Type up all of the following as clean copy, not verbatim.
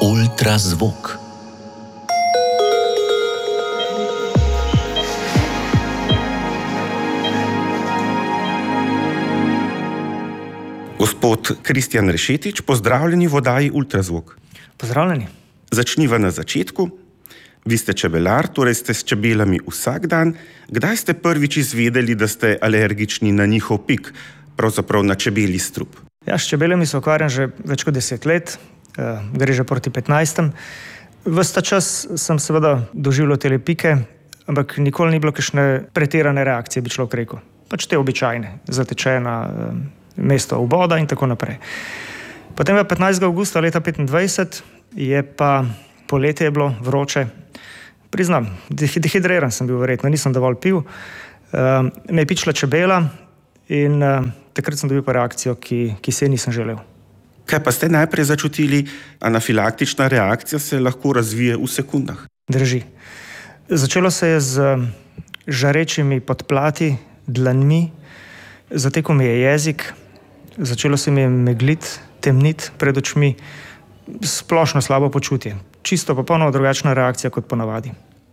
Ultrazvok. Gospod Kristjan Rešetič, pozdravljeni v oddaji Ultrazvok. Pozdravljeni. Začniva na začetku. Vi ste čebelar, torej ste s čebelami vsak dan. Kdaj ste prvič izvedeli, da ste alergični na njihov pik, pravzaprav na čebelji strup? Ja, s čebelami se ukvarjam že več kot 10 let, gre že proti 15. Ves ta čas sem seveda doživljal te pike, ampak nikoli ni bilo kakšne pretirane reakcije, bi človek rekel. Pač te običajne, zatečena mesto vboda in tako naprej. Potem je 15. avgusta leta 25, je pa poletje je bilo vroče. Priznam, dehidriran sem bil verjetno, nisem dovolj pil. Me je pičila čebela in takrat sem dobil pa reakcijo, ki se nisem želel. Kaj pa ste najprej začutili? Anafilaktična reakcija se lahko razvije v sekundah. Drži. Začelo se je z žarečimi podplati, dlanmi, zatekel mi je jezik, začelo se mi je megliti, temniti pred očmi, splošno slabo počutje. Čisto popolnoma drugačna reakcija kot ponavadi.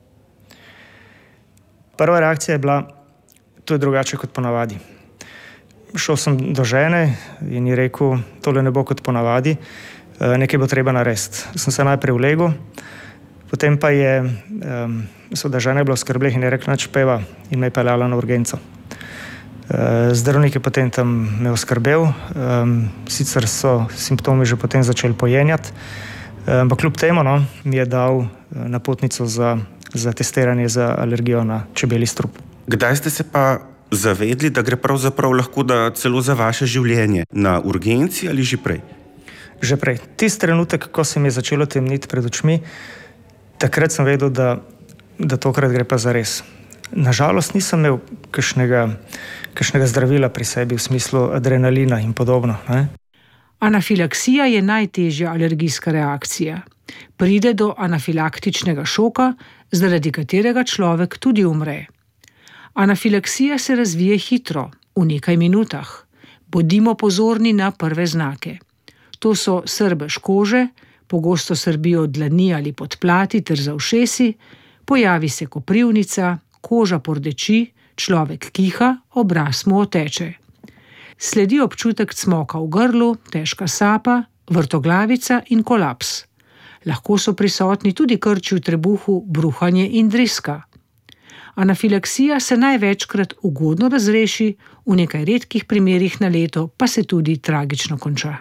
Prva reakcija je bila, to je drugače kot ponavadi. Šel sem do žene in ji rekel, tole ne bo kot ponavadi, nekaj bo treba narediti. Sem se najprej vlegel, potem pa je, seveda žena je bila v skrbeh in je rekla, nič peva, in me je peljala na urgenco. Zdravnik je potem tam me oskrbel, sicer so simptomi že potem začeli pojenjati, ampak kljub temu mi je dal napotnico za testiranje za alergijo na čebelji strup. Kdaj ste se pa zavedli, da gre pravzaprav lahko da celo za vaše življenje? Na urgenci ali že prej? Že prej. Tisti trenutek, ko se mi je začelo temniti pred očmi, takrat sem vedel, da tokrat gre pa zares. Nažalost nisem imel kakšnega zdravila pri sebi v smislu adrenalina in podobno. Anafilaksija je najtežja alergijska reakcija. Pride do anafilaktičnega šoka, zaradi katerega človek tudi umre. Anafilaksija se razvije hitro, v nekaj minutah. Bodimo pozorni na prve znake. To so srbež kože, pogosto srbijo dlani ali podplati ter za ušesi, pojavi se koprivnica, koža pordeči, človek kiha, obraz mu oteče. Sledi občutek cmoka v grlu, težka sapa, vrtoglavica in kolaps. Lahko so prisotni tudi krči v trebuhu, bruhanje in driska. Anafilaksija se največkrat ugodno razreši, v nekaj redkih primerih na leto pa se tudi tragično konča.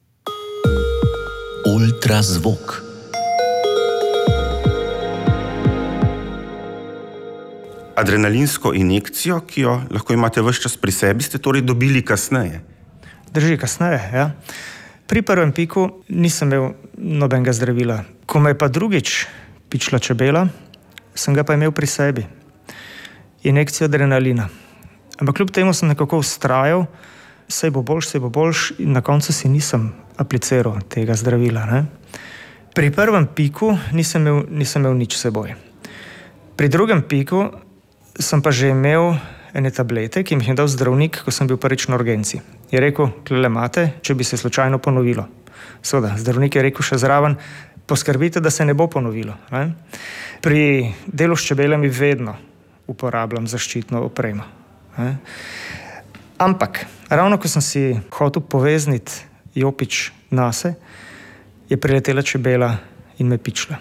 Ultrazvok. Adrenalinsko injekcijo, ki jo lahko imate ves čas pri sebi, ste torej dobili kasneje? Drži, kasneje, ja. Pri prvem piku nisem imel nobenega zdravila. Ko me je pa drugič pičila čebela, sem ga pa imel pri sebi. Injekcijo adrenalina. Ampak kljub temu sem nekako vztrajal, saj bo boljš in na koncu si nisem apliciral tega zdravila. Pri prvem piku nisem imel nič s seboj. Pri drugem piku sem pa že imel ene tablete, ki mi jih je dal zdravnik, ko sem bil prvič na urgenci. Je rekel, tlele imate, če bi se slučajno ponovilo. Seveda, zdravnik je rekel še zraven, poskrbite, da se ne bo ponovilo. Pri delu s čebelami vedno uporabljam zaščitno opremo. Ampak, ravno ko sem si hotel povezniti jopič nase, je priletela čebela in me pičila.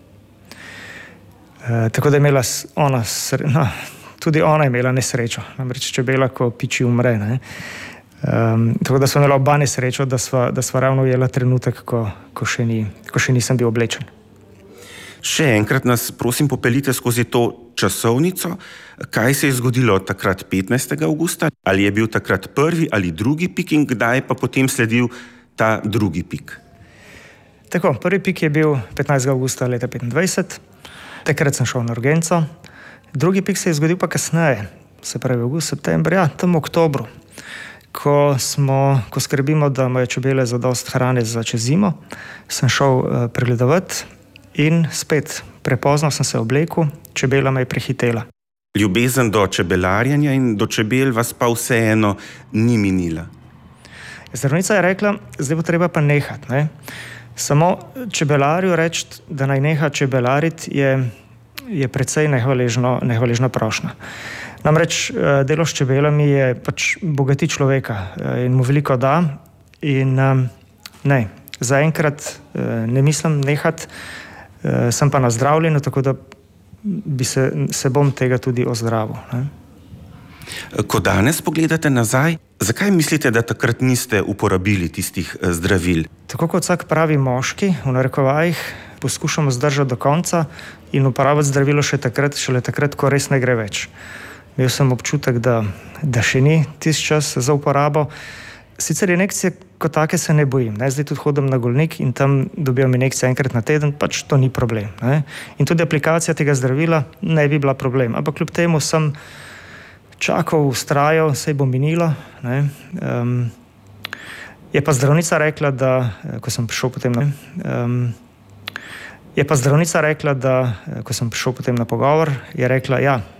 Tako da je imela tudi ona je imela nesrečo. Namreč čebela, ko piči, umre. Tako da smo imela oba nesrečo, da sva ravno ujela trenutek, ko še nisem bil oblečen. Še enkrat nas, prosim, popeljite skozi to časovnico. Kaj se je zgodilo takrat 15. avgusta? Ali je bil takrat prvi ali drugi pik in kdaj pa potem sledil ta drugi pik? Tako, prvi pik je bil 15. avgusta leta 25. Takrat sem šel na urgenco. Drugi pik se je zgodil pa kasneje, se pravi avgust, september, tam v oktobru, ko skrbimo, da imajo čebele zadost hrane za čez zimo. Sem šel pregledovati in spet prepozno sem se oblekel, čebela me je prehitela. Ljubezen do čebelarjenja in do čebel vas pa vseeno ni minila. Zdravnica je rekla, zdaj bo treba pa nehati. Samo čebelarju reči, da naj neha čebelariti, je precej nehvaležna prošnja. Namreč delo s čebelami je pač bogati človeka in mu veliko da in ne, zaenkrat ne mislim nehati, sem pa nazdravljen, tako da se bom tega tudi ozdravil. Ne. Ko danes pogledate nazaj, zakaj mislite, da takrat niste uporabili tistih zdravil? Tako kot vsak pravi moški, v narekovajih, poskušamo zdržati do konca in uporabiti zdravilo šele takrat, ko res ne gre več. Imel sem občutek, da še ni tisti čas za uporabo. Sicer injekcije kot take se ne bojim. Ne? Zdaj tudi hodim na Golnik in tam dobim injekcije enkrat na teden, pač to ni problem. Ne? In tudi aplikacija tega zdravila ne bi bila problem. Ampak kljub temu sem čakal, vztrajal, saj bo minilo. Ne? Je pa zdravnica rekla, da ko sem prišel potem na pogovor, je rekla, ja,